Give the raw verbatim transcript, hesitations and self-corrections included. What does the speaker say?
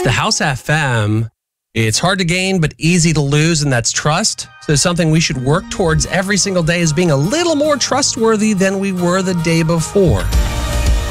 The House F M, it's hard to gain, but easy to lose, and that's trust. So it's something we should work towards every single day, is being a little more trustworthy than we were the day before.